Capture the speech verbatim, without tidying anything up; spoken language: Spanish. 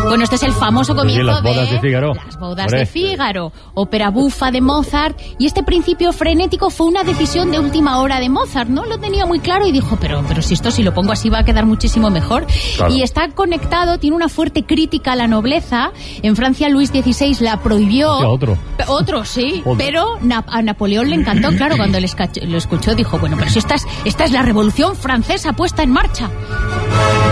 Bueno, este es el famoso comienzo sí, las bodas de, de Fígaro. Las bodas Hombre. de Fígaro, ópera bufa de Mozart, y este principio frenético fue una decisión de última hora de Mozart. No lo tenía muy claro y dijo, pero, pero si esto si lo pongo así va a quedar muchísimo mejor. Claro. Y está conectado, tiene una fuerte crítica a la nobleza. En Francia Luis dieciséis la prohibió. Hostia, otro. Otro, sí, Otro. pero Na- a Napoleón le encantó. Claro, cuando le esca- lo escuchó dijo, bueno, pero si esta es, esta es la revolución francesa puesta en marcha.